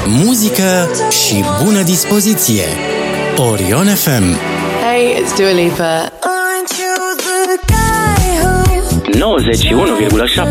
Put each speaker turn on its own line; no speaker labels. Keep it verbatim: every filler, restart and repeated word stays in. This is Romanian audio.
muzică și bună dispoziție. Orion F M.
Hey, it's Dua Lipa.
nouăzeci și unu virgulă șapte